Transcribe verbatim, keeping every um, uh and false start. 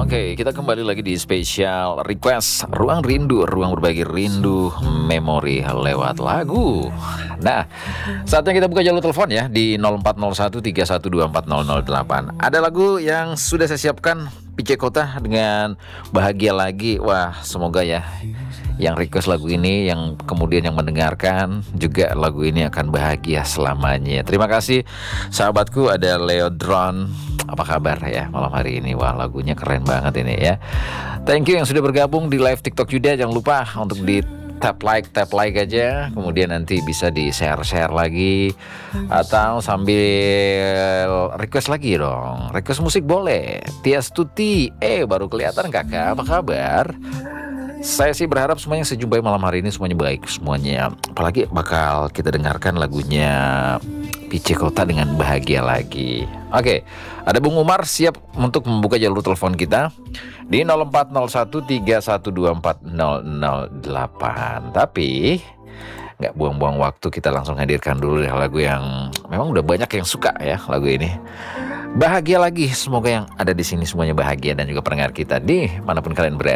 Oke, kita kembali lagi di spesial request Ruang Rindu, ruang berbagi rindu memori lewat lagu. Nah, saatnya kita buka jalur telepon ya di nol empat nol satu tiga satu dua empat nol nol delapan. Ada lagu yang sudah saya siapkan, P C Kota dengan Bahagia Lagi. Wah, semoga ya yang request lagu ini, yang kemudian yang mendengarkan juga lagu ini akan bahagia selamanya. Terima kasih sahabatku, ada Leodron. Apa kabar ya malam hari ini? Wah, lagunya keren banget ini ya. Thank you yang sudah bergabung di live TikTok juga. Jangan lupa untuk di tap like, tap like aja. Kemudian nanti bisa di share-share lagi, atau sambil request lagi dong. Request musik boleh. Tias Tuti, eh baru kelihatan kakak, apa kabar? Saya sih berharap semuanya sejumpai malam hari ini semuanya baik semuanya. Apalagi bakal kita dengarkan lagunya P C Kota dengan Bahagia Lagi. Oke, ada Bung Umar siap untuk membuka jalur telepon kita di nol empat nol satu tiga satu dua empat nol nol delapan. Tapi nggak buang-buang waktu, kita langsung hadirkan dulu lagu yang memang udah banyak yang suka ya lagu ini. Bahagia Lagi, semoga yang ada di sini semuanya bahagia dan juga pendengar kita di manapun kalian berada.